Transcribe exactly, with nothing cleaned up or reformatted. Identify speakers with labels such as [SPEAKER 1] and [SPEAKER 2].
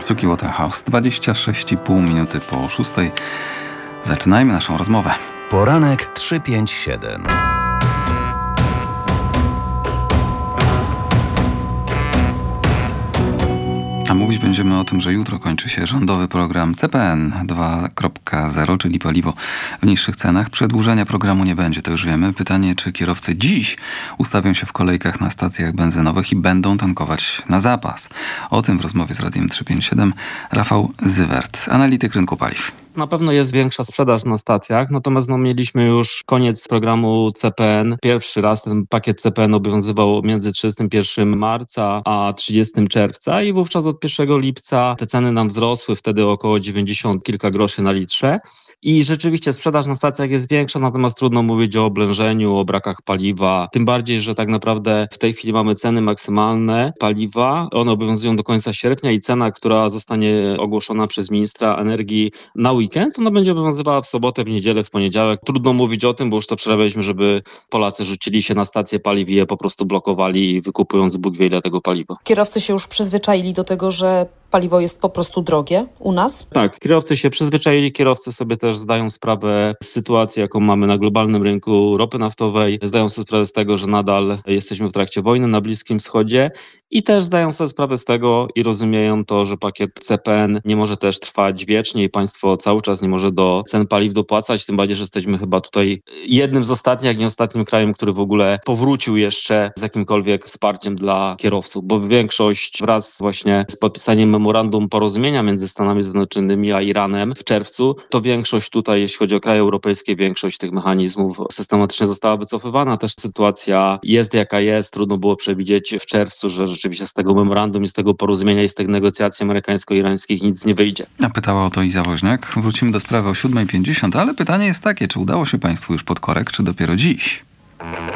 [SPEAKER 1] Suki Waterhouse, dwadzieścia sześć i pół minuty po szóstej. Zaczynajmy naszą rozmowę.
[SPEAKER 2] Poranek trzy pięć siedem.
[SPEAKER 1] A mówić będziemy o tym, że jutro kończy się rządowy program C P N dwa kropka zero, czyli paliwo w niższych cenach. Przedłużenia programu nie będzie, to już wiemy. Pytanie, czy kierowcy dziś ustawią się w kolejkach na stacjach benzynowych i będą tankować na zapas. O tym w rozmowie z Radiem trzysta pięćdziesiąt siedem Rafał Zywert, analityk rynku paliw.
[SPEAKER 3] Na pewno jest większa sprzedaż na stacjach, natomiast no, mieliśmy już koniec programu C P N. Pierwszy raz ten pakiet C P N obowiązywał między trzydziestego pierwszego marca a trzydziestego czerwca i wówczas od pierwszego lipca te ceny nam wzrosły, wtedy około dziewięćdziesiąt kilka groszy na litrze. I rzeczywiście sprzedaż na stacjach jest większa, natomiast trudno mówić o oblężeniu, o brakach paliwa. Tym bardziej, że tak naprawdę w tej chwili mamy ceny maksymalne paliwa. One obowiązują do końca sierpnia i cena, która zostanie ogłoszona przez ministra energii na weekend, ona będzie obowiązywała w sobotę, w niedzielę, w poniedziałek. Trudno mówić o tym, bo już to przerabialiśmy, żeby Polacy rzucili się na stacje paliw i je po prostu blokowali, wykupując Bóg wie ile tego paliwa.
[SPEAKER 4] Kierowcy się już przyzwyczaili do tego, że paliwo jest po prostu drogie u nas?
[SPEAKER 3] Tak, kierowcy się przyzwyczaili, kierowcy sobie też zdają sprawę z sytuacji, jaką mamy na globalnym rynku ropy naftowej, zdają sobie sprawę z tego, że nadal jesteśmy w trakcie wojny na Bliskim Wschodzie i też zdają sobie sprawę z tego i rozumieją to, że pakiet C P N nie może też trwać wiecznie i państwo cały czas nie może do cen paliw dopłacać, tym bardziej, że jesteśmy chyba tutaj jednym z ostatnich, jak nie ostatnim krajem, który w ogóle powrócił jeszcze z jakimkolwiek wsparciem dla kierowców, bo większość wraz właśnie z podpisaniem memorandum porozumienia między Stanami Zjednoczonymi a Iranem w czerwcu, to większość tutaj, jeśli chodzi o kraje europejskie, większość tych mechanizmów systematycznie została wycofywana. Też sytuacja jest jaka jest. Trudno było przewidzieć w czerwcu, że rzeczywiście z tego memorandum i z tego porozumienia i z tych negocjacji amerykańsko-irańskich nic nie wyjdzie.
[SPEAKER 1] A pytała o to Iza Woźniak. Wrócimy do sprawy o siódma pięćdziesiąt, ale pytanie jest takie, czy udało się państwu już pod korek, czy dopiero dziś?